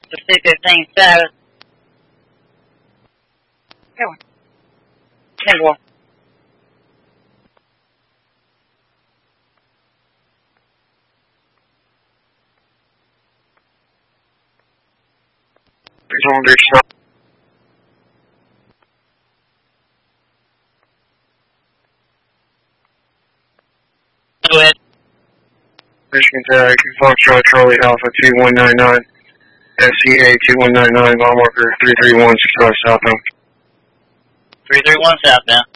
The C-15 status. Come on. Come on. Long Beach stop. Go ahead. Michigan Tag, Foxtrot Charlie Alpha 2199, SCA 2199, mile marker 331, 65 southbound. 331 southbound.